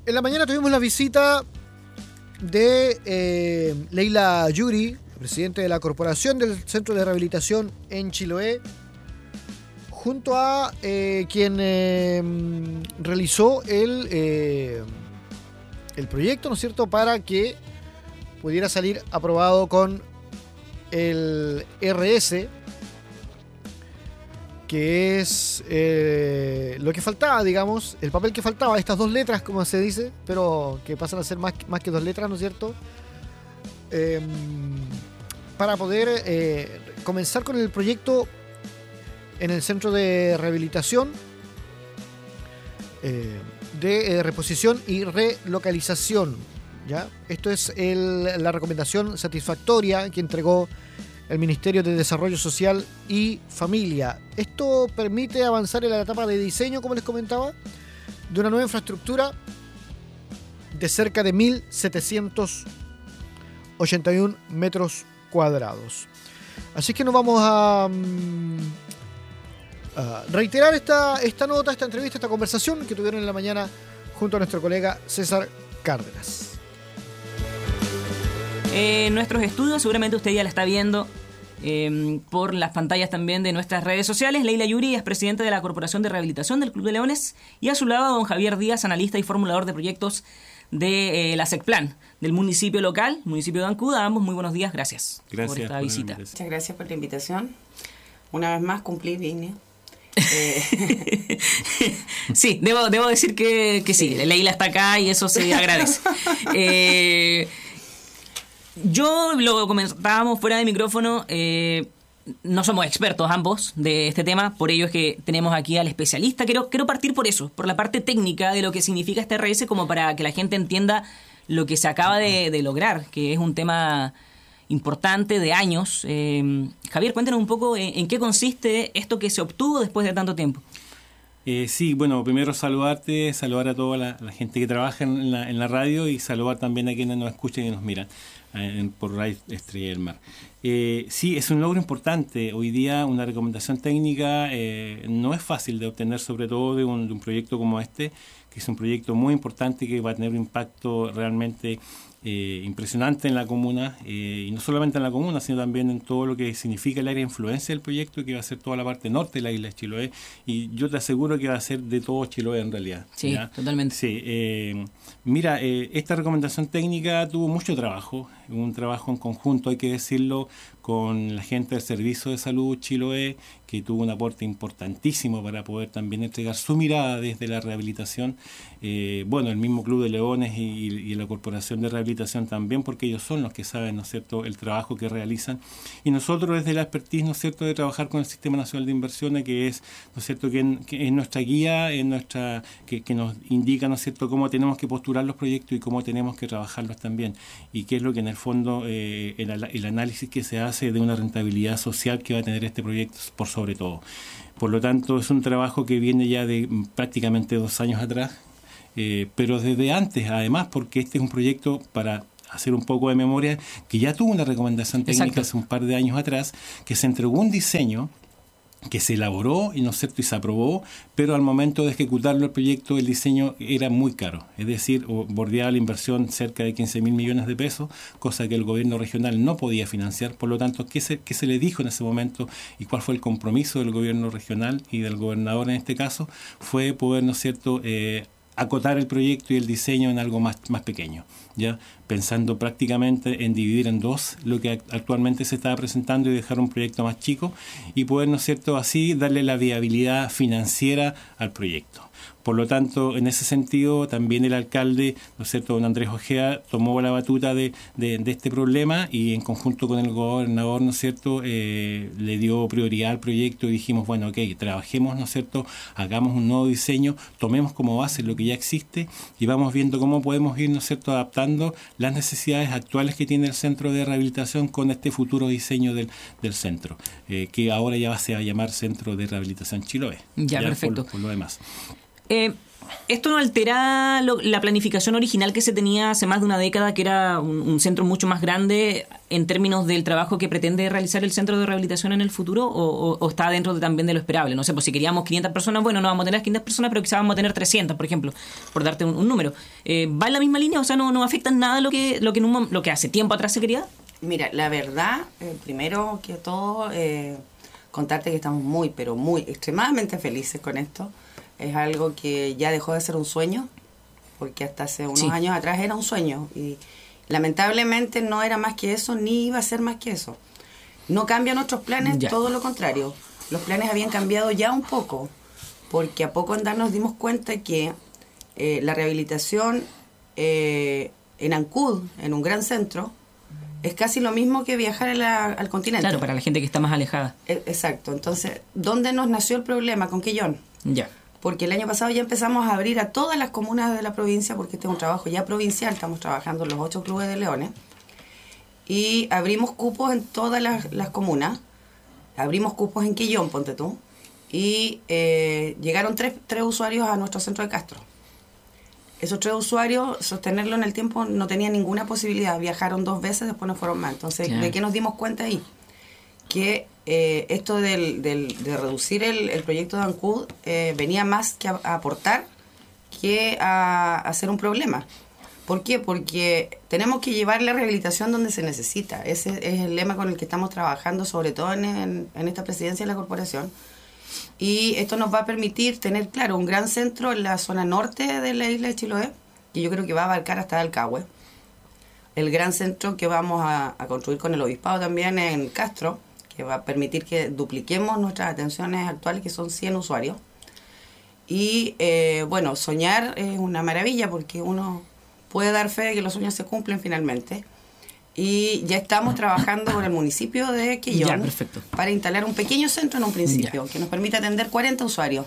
En la mañana tuvimos la visita de Leila Yuri, presidente de la Corporación del Centro de Rehabilitación en Chiloé, junto a quien realizó el proyecto, ¿no es cierto?, para que pudiera salir aprobado con el RS, que es lo que faltaba, digamos, el papel que faltaba, estas dos letras, como se dice, pero que pasan a ser más que dos letras, ¿no es cierto?, para poder comenzar con el proyecto en el centro de rehabilitación, de reposición y relocalización, ¿ya? Esto es la recomendación satisfactoria que entregó el Ministerio de Desarrollo Social y Familia. Esto permite avanzar en la etapa de diseño, como les comentaba, de una nueva infraestructura de cerca de 1.781 metros cuadrados. Así que nos vamos a reiterar esta nota, esta entrevista, esta conversación que tuvieron en la mañana junto a nuestro colega César Cárdenas. Nuestros estudios, seguramente usted ya la está viendo por las pantallas también de nuestras redes sociales. Leila Yuri es presidenta de la Corporación de Rehabilitación del Club de Leones, y a su lado don Javier Díaz, analista y formulador de proyectos de la SECPLAN, del municipio local, municipio de Ancud. A ambos muy buenos días, gracias por esta visita. Muchas gracias por la invitación. Una vez más cumplí, vine. Sí, debo decir que sí, Leila está acá y eso se agradece. Yo lo comentábamos fuera de micrófono, no somos expertos ambos de este tema, por ello es que tenemos aquí al especialista. Quiero partir por eso, por la parte técnica de lo que significa este RS, como para que la gente entienda lo que se acaba de lograr, que es un tema importante de años. Javier, cuéntanos un poco en qué consiste esto que se obtuvo después de tanto tiempo. Sí, bueno, primero saludar a toda la gente que trabaja en la radio, y saludar también a quienes nos escuchan y nos miran por Radio Estrella del Mar. Sí, es un logro importante. Hoy día una recomendación técnica no es fácil de obtener, sobre todo de un proyecto como este, que es un proyecto muy importante que va a tener un impacto realmente impresionante en la comuna, y no solamente en la comuna, sino también en todo lo que significa el área de influencia del proyecto, que va a ser toda la parte norte de la isla de Chiloé, y yo te aseguro que va a ser de todo Chiloé en realidad. Sí, ¿ya? Totalmente. Sí, mira, esta recomendación técnica tuvo mucho trabajo, un trabajo en conjunto, hay que decirlo, con la gente del Servicio de Salud Chiloé, que tuvo un aporte importantísimo para poder también entregar su mirada desde la rehabilitación. Bueno, el mismo Club de Leones y la Corporación de Rehabilitación también, porque ellos son los que saben, ¿no es cierto?, el trabajo que realizan. Y nosotros desde la expertise, ¿no es cierto?, de trabajar con el Sistema Nacional de Inversiones, que es, ¿no es cierto?, que es nuestra guía, que nos indica, ¿no es cierto?, cómo tenemos que postular los proyectos y cómo tenemos que trabajarlos también. Y qué es lo que en el fondo, el análisis que se hace de una rentabilidad social que va a tener este proyecto por sobre todo. Por lo tanto, es un trabajo que viene ya de prácticamente 2 años atrás, pero desde antes, además, porque este es un proyecto, para hacer un poco de memoria, que ya tuvo una recomendación técnica. Exacto. Hace un par de años atrás, que se entregó un diseño que se elaboró y, ¿no es cierto?, y se aprobó, pero al momento de ejecutarlo el proyecto, el diseño era muy caro, es decir, bordeaba la inversión cerca de 15.000 millones de pesos, cosa que el gobierno regional no podía financiar. Por lo tanto, ¿qué se le dijo en ese momento y cuál fue el compromiso del gobierno regional y del gobernador en este caso? Fue poder, ¿no es cierto?, acotar el proyecto y el diseño en algo más pequeño, ¿ya? Pensando prácticamente en dividir en 2 lo que actualmente se estaba presentando y dejar un proyecto más chico y poder, ¿no es cierto?, así darle la viabilidad financiera al proyecto. Por lo tanto, en ese sentido, también el alcalde, ¿no es cierto?, don Andrés Ojea, tomó la batuta de este problema, y en conjunto con el gobernador, ¿no es cierto?, le dio prioridad al proyecto y dijimos, bueno, ok, trabajemos, ¿no es cierto?, hagamos un nuevo diseño, tomemos como base lo que ya existe y vamos viendo cómo podemos ir, ¿no es cierto?, adaptando las necesidades actuales que tiene el centro de rehabilitación con este futuro diseño del centro, que ahora ya se va a llamar Centro de Rehabilitación Chiloé. Ya, perfecto. Por lo demás. ¿Esto no altera la planificación original que se tenía hace más de una década, que era un centro mucho más grande, en términos del trabajo que pretende realizar el centro de rehabilitación en el futuro o está dentro también de lo esperable? No sé, pues si queríamos 500 personas, bueno, no vamos a tener 500 personas, pero quizás vamos a tener 300, por ejemplo, por darte un número. ¿Va en la misma línea? O sea, ¿no afecta en nada lo que hace tiempo atrás se quería? Mira, la verdad, primero que todo, contarte que estamos muy, pero muy, extremadamente felices con esto. Es algo que ya dejó de ser un sueño, porque hasta hace unos años atrás era un sueño y lamentablemente no era más que eso, ni iba a ser más que eso. No cambian nuestros planes, todo lo contrario. Los planes habían cambiado ya un poco, porque a poco andar nos dimos cuenta que la rehabilitación en Ancud, en un gran centro, es casi lo mismo que viajar al continente. Claro, para la gente que está más alejada. Exacto. Entonces, ¿dónde nos nació el problema? ¿Con Quillón? Ya. Porque el año pasado ya empezamos a abrir a todas las comunas de la provincia, porque este es un trabajo ya provincial, estamos trabajando en los 8 clubes de Leones, y abrimos cupos en todas las comunas, abrimos cupos en Quillón, ponte tú, y llegaron tres usuarios a nuestro centro de Castro. Esos 3 usuarios, sostenerlo en el tiempo no tenía ninguna posibilidad, viajaron 2 veces, después no fueron más. Entonces, ¿de qué nos dimos cuenta ahí? Que esto de reducir el proyecto de Ancud venía más que a aportar que a ser un problema. ¿Por qué? Porque tenemos que llevar la rehabilitación donde se necesita. Ese es el lema con el que estamos trabajando, sobre todo en esta presidencia de la corporación. Y esto nos va a permitir tener, claro, un gran centro en la zona norte de la isla de Chiloé, que yo creo que va a abarcar hasta Alcagüe. El gran centro que vamos a construir con el obispado también en Castro, que va a permitir que dupliquemos nuestras atenciones actuales, que son 100 usuarios. Y bueno, soñar es una maravilla porque uno puede dar fe de que los sueños se cumplen finalmente. Y ya estamos trabajando con el municipio de Quillón para instalar un pequeño centro en un principio, que nos permita atender 40 usuarios.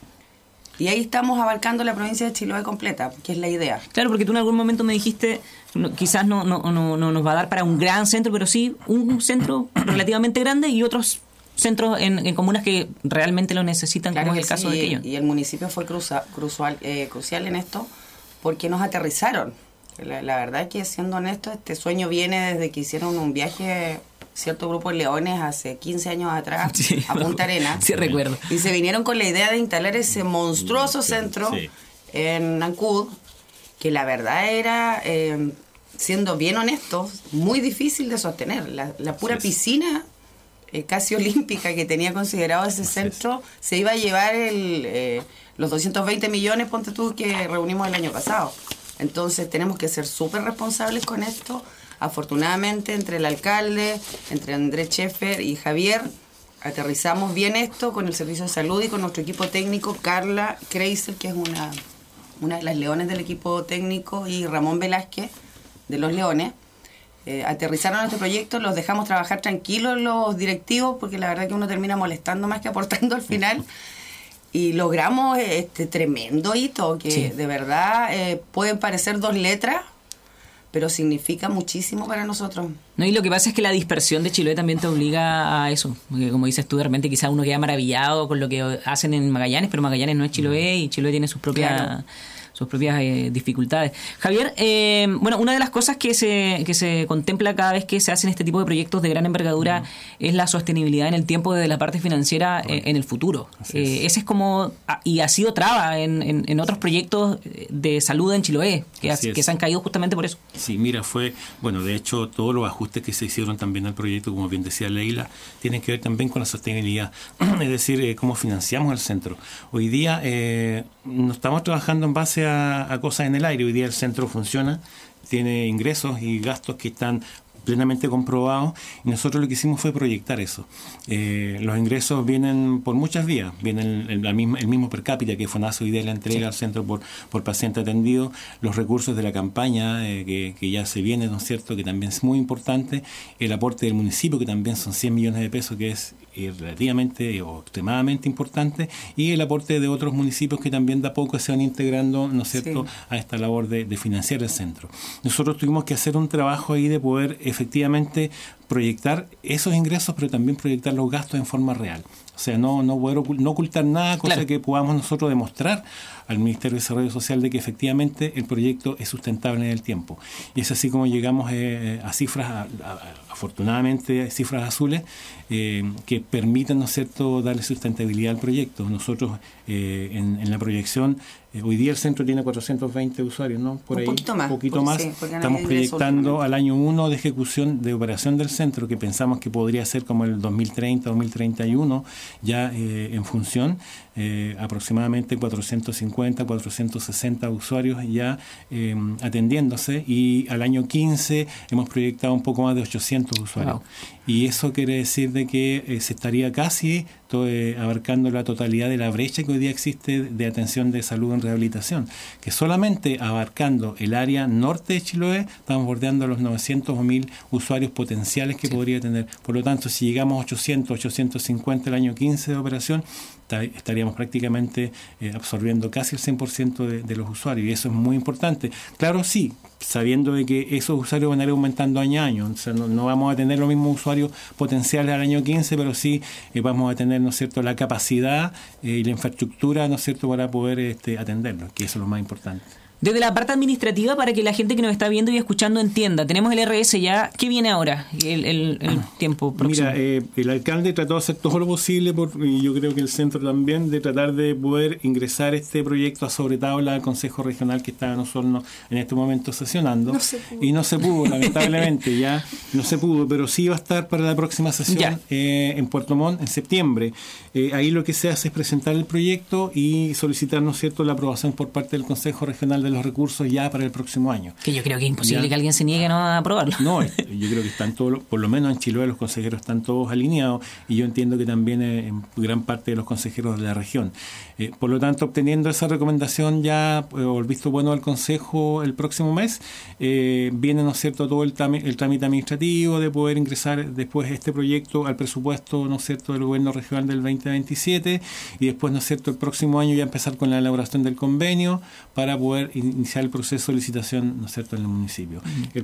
Y ahí estamos abarcando la provincia de Chiloé completa, que es la idea. Claro, porque tú en algún momento me dijiste, quizás no nos va a dar para un gran centro, pero sí un centro relativamente grande y otros centros en comunas que realmente lo necesitan, claro, como es el caso de Quillón. Y el municipio fue crucial en esto porque nos aterrizaron. La verdad es que, siendo honesto, este sueño viene desde que hicieron un viaje cierto grupo de leones hace 15 años atrás a Punta Arenas. Sí, recuerdo. Y se vinieron con la idea de instalar ese monstruoso centro en Ancud, que la verdad era, siendo bien honestos, muy difícil de sostener. La pura piscina casi olímpica que tenía considerado ese centro se iba a llevar los 220 millones, ponte tú, que reunimos el año pasado. Entonces tenemos que ser súper responsables con esto. Afortunadamente, entre el alcalde, entre Andrés Scheffer y Javier, aterrizamos bien esto con el servicio de salud y con nuestro equipo técnico, Carla Kreisel, que es una de las leones del equipo técnico, y Ramón Velázquez, de los Leones. Aterrizaron este proyecto, los dejamos trabajar tranquilos los directivos, porque la verdad que uno termina molestando más que aportando al final. Y logramos este tremendo hito, que de verdad pueden parecer 2 letras, pero significa muchísimo para nosotros. No, y lo que pasa es que la dispersión de Chiloé también te obliga a eso. Porque, como dices tú, de repente quizás uno queda maravillado con lo que hacen en Magallanes, pero Magallanes no es Chiloé y Chiloé tiene sus propias dificultades. Javier, bueno, una de las cosas que se contempla cada vez que se hacen este tipo de proyectos de gran envergadura es la sostenibilidad en el tiempo de la parte financiera en el futuro. Ese es como, y ha sido traba en otros proyectos de salud en Chiloé, que se han caído justamente por eso. Sí, mira, de hecho, todos los ajustes que se hicieron también al proyecto, como bien decía Leila, tienen que ver también con la sostenibilidad, es decir, cómo financiamos el centro. Hoy día no estamos trabajando en base a cosas en el aire. Hoy día el centro funciona, tiene ingresos y gastos que están plenamente comprobados, y nosotros lo que hicimos fue proyectar eso. Los ingresos vienen por muchas vías. Viene el mismo per cápita que FONASA hoy día le entrega al centro por paciente atendido, los recursos de la campaña que ya se viene, ¿no es cierto?, que también es muy importante, el aporte del municipio, que también son 100 millones de pesos, que es relativamente o extremadamente importante, y el aporte de otros municipios que también de a poco se van integrando, ¿no es cierto?, a esta labor de financiar el centro. Nosotros tuvimos que hacer un trabajo ahí de poder efectivamente proyectar esos ingresos, pero también proyectar los gastos en forma real. O sea, no ocultar nada, cosa claro, que podamos nosotros demostrar al Ministerio de Desarrollo Social de que efectivamente el proyecto es sustentable en el tiempo. Y es así como llegamos a cifras, afortunadamente, cifras azules que permiten, ¿no es cierto?, darle sustentabilidad al proyecto. Nosotros en la proyección, hoy día el centro tiene 420 usuarios, ¿no? Por ahí, un poquito más. Sí, estamos proyectando al año 1 de ejecución de operación del centro, que pensamos que podría ser como el 2030, 2031, ya en función, aproximadamente 450, 460 usuarios ya atendiéndose, y al año 15 hemos proyectado un poco más de 800 usuarios. Wow. Y eso quiere decir de que se estaría casi abarcando la totalidad de la brecha que hoy día existe de atención de salud en rehabilitación, que solamente abarcando el área norte de Chiloé estamos bordeando los 900 o 1000 usuarios potenciales que podría tener. Por lo tanto, si llegamos a 800, 850 el año 15 de operación, estaríamos prácticamente absorbiendo casi el 100% de los usuarios, y eso es muy importante. Claro, sí, sabiendo de que esos usuarios van a ir aumentando año a año. O sea, no vamos a tener los mismos usuarios potenciales al año 15, pero sí vamos a tener, ¿no es cierto?, la capacidad y la infraestructura, ¿no es cierto?, para poder atenderlos, que eso es lo más importante. Desde la parte administrativa, para que la gente que nos está viendo y escuchando entienda, tenemos el RS ya. ¿Qué viene ahora? El tiempo próximo. Mira, el alcalde trató de hacer todo lo posible, y yo creo que el centro también, de tratar de poder ingresar este proyecto a sobretabla al Consejo Regional que está nosotros en este momento sesionando. Y no se pudo, lamentablemente, ya no se pudo, pero sí va a estar para la próxima sesión en Puerto Montt, en septiembre. Ahí lo que se hace es presentar el proyecto y solicitar, ¿no es cierto?, la aprobación por parte del Consejo Regional de los recursos ya para el próximo año. Que yo creo que es imposible que alguien se niegue a aprobarlo. No, yo creo que están todos, por lo menos en Chiloé, los consejeros están todos alineados, y yo entiendo que también en gran parte de los consejeros de la región. Por lo tanto, obteniendo esa recomendación ya, o el visto bueno del Consejo el próximo mes, viene, ¿no es cierto?, todo el trámite administrativo de poder ingresar después este proyecto al presupuesto, ¿no es cierto?, del gobierno regional del 2027, y después, ¿no es cierto?, el próximo año ya empezar con la elaboración del convenio para poder iniciar el proceso de licitación, ¿no es cierto?, en el municipio.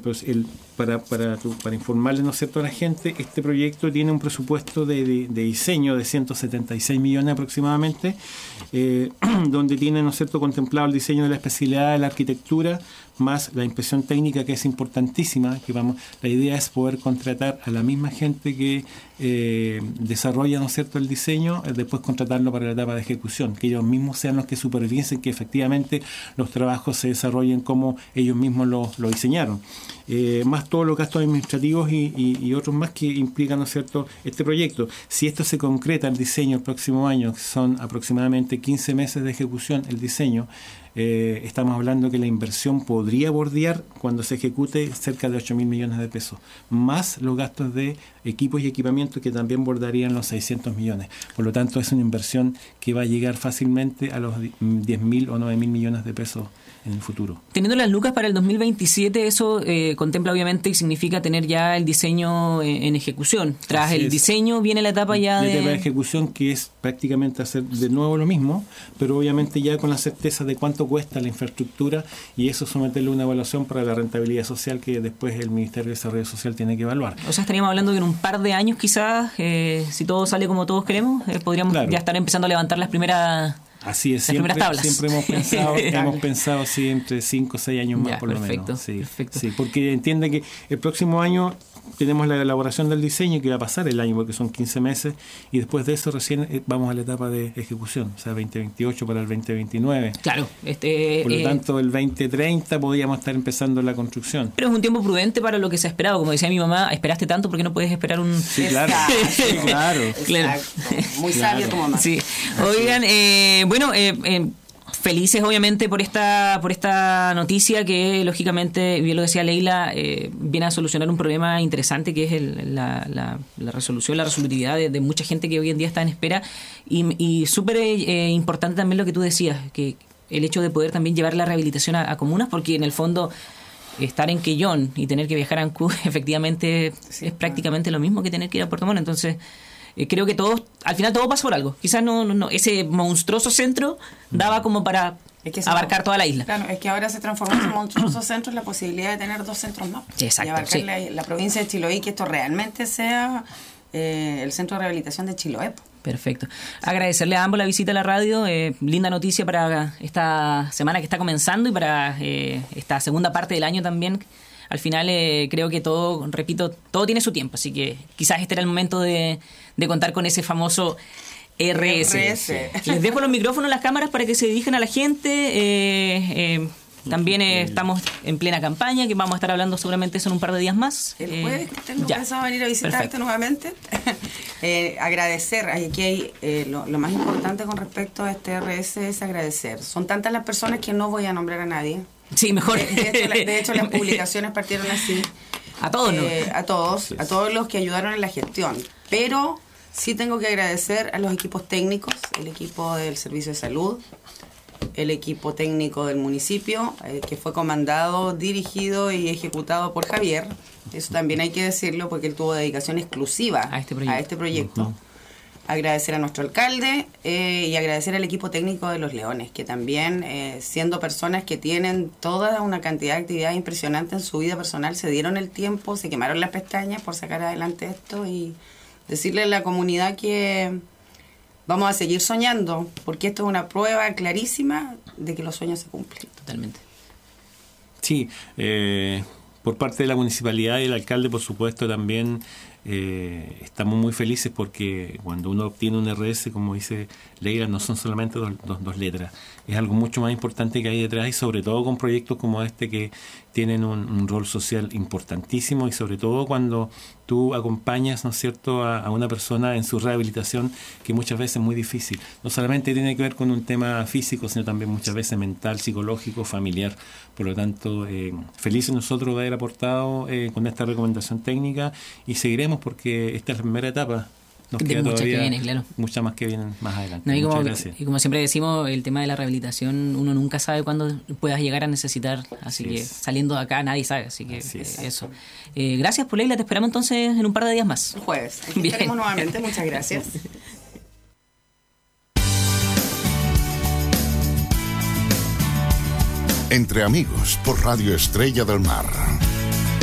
Para informarle, ¿no es cierto?, a la gente, este proyecto tiene un presupuesto de diseño de 176 millones aproximadamente, donde tiene, ¿no es cierto?, contemplado el diseño de la especialidad de la arquitectura, más la inspección técnica, que es importantísima, la idea es poder contratar a la misma gente que desarrolla, ¿no es cierto?, el diseño, después contratarlo para la etapa de ejecución, que ellos mismos sean los que supervisen que efectivamente los trabajos se desarrollen como ellos mismos lo diseñaron. Más todos los gastos administrativos y otros más que implican, ¿no es cierto?, este proyecto. Si esto se concreta, el diseño el próximo año, que son aproximadamente 15 meses de ejecución, el diseño, estamos hablando que la inversión podría bordear, cuando se ejecute, cerca de 8.000 millones de pesos, más los gastos de equipos y equipamientos, que también bordarían los 600 millones. Por lo tanto, es una inversión que va a llegar fácilmente a los 10.000 o 9.000 millones de pesos en el futuro. Teniendo las lucas para el 2027, eso contempla obviamente y significa tener ya el diseño en ejecución. Tras el diseño viene la etapa ya de... La etapa de ejecución, que es prácticamente hacer de nuevo lo mismo, pero obviamente ya con la certeza de cuánto cuesta la infraestructura, y eso someterle a una evaluación para la rentabilidad social que después el Ministerio de Desarrollo Social tiene que evaluar. O sea, estaríamos hablando que en un par de años quizás, si todo sale como todos queremos, podríamos ya estar empezando a levantar las primeras... Así es, siempre hemos pensado sí, entre 5 o 6 años más, ya, por lo menos. Perfecto. Sí, porque entiende que el próximo año tenemos la elaboración del diseño, que va a pasar el año, porque son 15 meses, y después de eso recién vamos a la etapa de ejecución, o sea, 2028 para el 2029. Claro. Por lo tanto, el 2030 podríamos estar empezando la construcción. Pero es un tiempo prudente para lo que se ha esperado. Como decía mi mamá, esperaste tanto porque no puedes esperar un... Sí, claro. Claro. Muy sabia tu mamá. Sí. Oigan, felices obviamente por esta noticia que lógicamente, bien lo decía Leila, viene a solucionar un problema interesante, que es la resolutividad de mucha gente que hoy en día está en espera, y súper importante también lo que tú decías, que el hecho de poder también llevar la rehabilitación a comunas, porque en el fondo estar en Quellón y tener que viajar a Ancud efectivamente es prácticamente lo mismo que tener que ir a Puerto Montt. Entonces creo que al final todo pasa por algo. Quizás no ese monstruoso centro daba como para abarcar toda la isla. Claro, es que ahora se transformó en un monstruoso centro la posibilidad de tener 2 centros más. Exacto, y abarcar la provincia de Chiloé, que esto realmente sea el centro de rehabilitación de Chiloé. Perfecto. Agradecerle a ambos la visita a la radio. Linda noticia para esta semana que está comenzando y para esta segunda parte del año también. Al final creo que todo, repito, todo tiene su tiempo, así que quizás este era el momento de contar con ese famoso RS. Les dejo los micrófonos, las cámaras para que se dirijan a la gente. También estamos en plena campaña, que vamos a estar hablando seguramente eso en un par de días más. El jueves tengo pensado venir a visitarte nuevamente. Agradecer, aquí hay lo más importante con respecto a este RS es agradecer. Son tantas las personas que no voy a nombrar a nadie. Sí, mejor. De hecho, las publicaciones partieron así. A todos, ¿no? A todos los que ayudaron en la gestión. Pero sí tengo que agradecer a los equipos técnicos, el equipo del Servicio de Salud, el equipo técnico del municipio, que fue comandado, dirigido y ejecutado por Javier. Eso también hay que decirlo porque él tuvo dedicación exclusiva a este proyecto. Uh-huh. Agradecer a nuestro alcalde y agradecer al equipo técnico de Los Leones, que también, siendo personas que tienen toda una cantidad de actividades impresionantes en su vida personal, se dieron el tiempo, se quemaron las pestañas por sacar adelante esto y decirle a la comunidad que vamos a seguir soñando, porque esto es una prueba clarísima de que los sueños se cumplen. Totalmente. Sí, por parte de la municipalidad y el alcalde, por supuesto, también estamos muy felices porque cuando uno obtiene un RS, como dice Leila, no son solamente dos letras, es algo mucho más importante que hay detrás y sobre todo con proyectos como este que tienen un rol social importantísimo y sobre todo cuando tú acompañas, ¿no es cierto?, a una persona en su rehabilitación, que muchas veces es muy difícil. No solamente tiene que ver con un tema físico, sino también muchas veces mental, psicológico, familiar. Por lo tanto, felices nosotros de haber aportado con esta recomendación técnica y seguiremos porque esta es la primera etapa. Nos queda muchas todavía que vienen, claro. Muchas más que vienen más adelante. No, Muchas gracias. Y como siempre decimos, el tema de la rehabilitación, uno nunca sabe cuándo puedas llegar a necesitar, así que saliendo de acá nadie sabe, así que eso. Gracias por Leila, te esperamos entonces en un par de días más. El jueves. Aquí estaremos nuevamente, muchas gracias. Entre amigos por Radio Estrella del Mar.